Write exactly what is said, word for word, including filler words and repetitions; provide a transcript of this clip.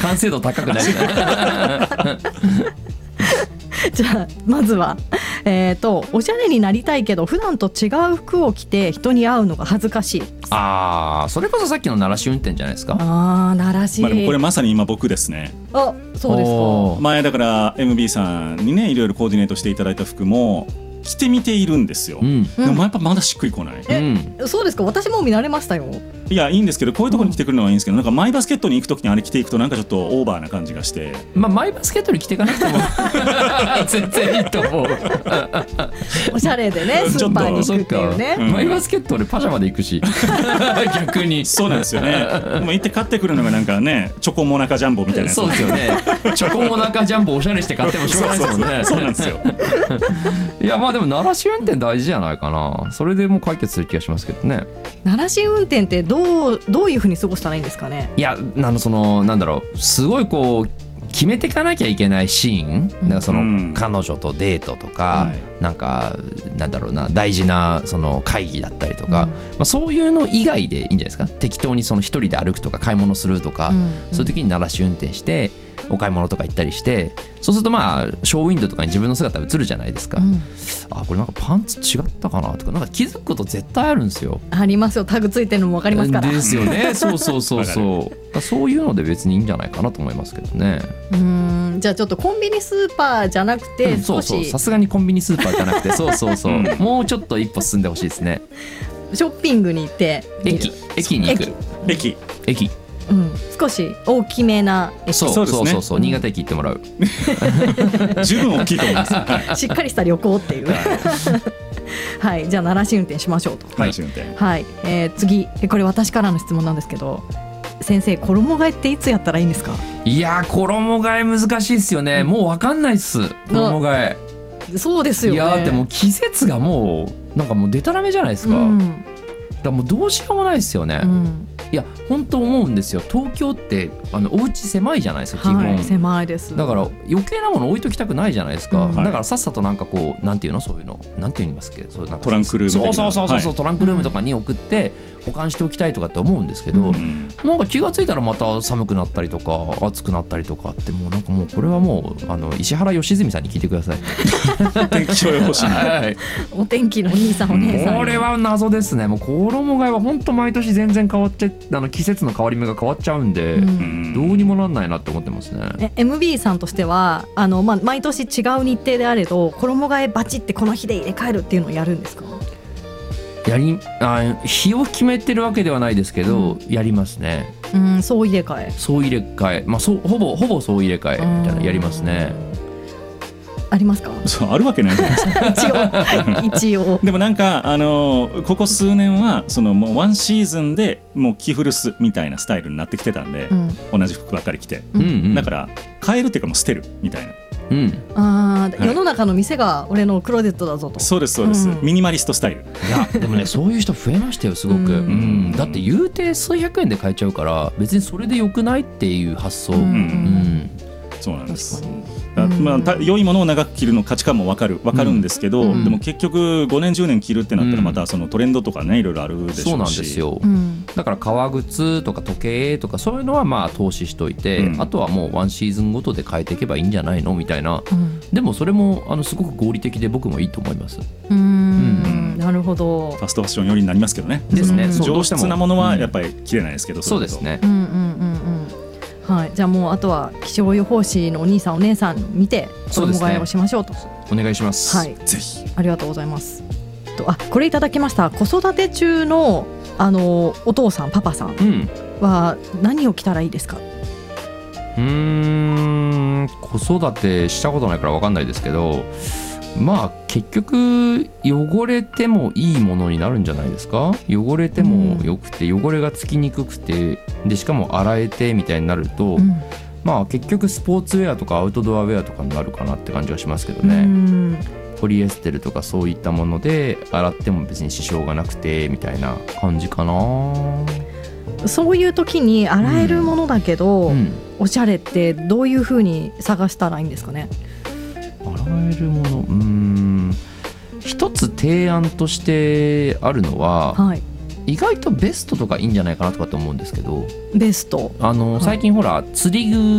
完成度高くないじゃあまずは、えー、とおしゃれになりたいけど普段と違う服を着て人に会うのが恥ずかしい。 ああ、それこそさっきの鳴らし運転じゃないですか。 ああ、鳴らし、 まあ、でもこれまさに今僕ですね。 あ、そうですか。 前だから エムビー さんにねいろいろコーディネートしていただいた服も着てみているんですよ、うん、でもやっぱまだしっくりこない、 え、うん、そうですか。私も見慣れましたよ。 いや、いいんですけど、こういうところに着てくるのはいいんですけど、なんかマイバスケットに行くときにあれ着ていくとなんかちょっとオーバーな感じがして、 まあマイバスケットに着ていかなくても全然いいと思うおしゃれでね、スーパーに行くっていうね、 うん、マイバスケットでパジャマで行くし逆にそうなんですよね。もう行って買ってくるのがなんかね、チョコモナカジャンボみたいなやつ。 そうですよねチョコモナカジャンボおしゃれして買ってもしょうがないですもんね。 そうなんですよいや、まあでも鳴らし運転大事じゃないかな。それでもう解決する気がしますけどね。 鳴らし運転ってどうどういう風に過ごしたらいいんですかね。 いや、あのそのなんだろう、すごいこう決めていかなきゃいけないシーン、なんかその、うん、彼女とデートとか、はい、なんかなんだろうな、大事なその会議だったりとか、うん、まあ、そういうの以外でいいんじゃないですか。適当にその一人で歩くとか買い物するとか、うんうん、そういう時に鳴らし運転してお買い物とか行ったりして、そうするとまあショーウィンドウとかに自分の姿映るじゃないですか、うん、あ、これなんかパンツ違ったかなとか、なんか気づくこと絶対あるんですよ。 ありますよ。タグついてるのも分かりますから。 ですよね。そうそうそうそうそういうので別にいいんじゃないかなと思いますけどね。 うーん、じゃあちょっとコンビニスーパーじゃなくて、 うん、そうそう、さすがにコンビニスーパーじゃなくてそうそうそう、もうちょっと一歩進んでほしいですね。 ショッピングに行って駅駅に行く。 駅駅うん、少し大きめな駅。 そうそうそうそう、うん、新潟駅行ってもらう十分大きいと思います、はい、 しっかりした旅行っていうはい、じゃあ鳴らし運転しましょうと。 鳴らし運転、 はい、えー、次、これ私からの質問なんですけど、先生、衣替えっていつやったらいいんですか。 いや、衣替え難しいですよね、うん、もう分かんないっす、衣替え。 そうですよね。 いや、でも季節がもうなんかもうデタラメじゃないですか、うん、だからもうどうしようもないですよね、うん、いや本当思うんですよ。東京ってあのお家狭いじゃないですか、基本、 はい、狭いです。 だから余計なもの置いときたくないじゃないですか、うん、だからさっさとなんかこうなんていうの、そういうのなんて言いますっけ、そういうなんかトランクルーム、 そうそうそうそうそう、はい、トランクルームとかに送って保管しておきたいとかって思うんですけど、うん、なんか気がついたらまた寒くなったりとか暑くなったりとかって、もうなんかもうこれはもうあの石原良純さんに聞いてください天気予報士、はい、 お天気のお兄さんお姉さん。 これは謎ですね。もう衣替えは本当毎年全然変わっちゃ、あの季節の変わり目が変わっちゃうんで、うん、どうにもなんないなって思ってますね。 え エムビー さんとしてはあの、まあ、毎年違う日程であれど衣替えバチってこの日で入れ替えるっていうのをやるんですか。 やりあ日を決めてるわけではないですけど、うん、やりますね。 うん、総入れ替え総入れ替え、まあ、そうほぼほぼ総入れ替えみたいなやりますね。 ありますか。 そうあるわけないじゃないですか一応一応でもなんかあのここ数年はそのもうワンシーズンでもう着古すみたいなスタイルになってきてたんで、うん、同じ服ばっかり着て、うんうん、だから変えるっていうかもう捨てるみたいな、 うん、 あ、世の中の店が俺のクローゼットだぞと。 そうですそうです、うん、ミニマリストスタイル。 いやでもねそういう人増えましたよすごく、うんうん、だって言うて数百円で買えちゃうから別にそれでよくないっていう発想、うんうんうん、 そうなんです。まあ、良いものを長く着るの価値観も分かる分かるんですけど、うん、でも結局ごねんじゅうねん着るってなったらまたそのトレンドとかねいろいろあるでしょうし。 そうなんですよ、うん、だから革靴とか時計とかそういうのはまあ投資しといて、うん、あとはもうワンシーズンごとで変えていけばいいんじゃないのみたいな、うん、でもそれもあのすごく合理的で僕もいいと思います。 うーん、うん、なるほど。 ファストファッション寄りになりますけどね。 ですね、 上質なものはやっぱり着れないですけど、うん、 そうですね、 うんうんうんうん、はい、じゃあもうあとは気象予報士のお兄さんお姉さん見て衣替えをしましょうと。 お願いします、 はい、 ぜひ。 ありがとうございます。とあこれいただきました。子育て中のあのお父さんパパさんは何を着たらいいですか。 うん、うーん子育てしたことないから分かんないですけど、まあ結局汚れてもいいものになるんじゃないですか。汚れてもよくて、汚れがつきにくくてでしかも洗えてみたいになると、うん、まあ結局スポーツウェアとかアウトドアウェアとかになるかなって感じがしますけどね。うん、ポリエステルとかそういったもので洗っても別に支障がなくてみたいな感じかな。 そういう時に洗えるものだけど、うんうん、おしゃれってどういう風に探したらいいんですかね。 洗えるもの、うーん一つ提案としてあるのは、はい、意外とベストとかいいんじゃないかなとかって思うんですけど。 ベスト、 あの最近ほら釣り具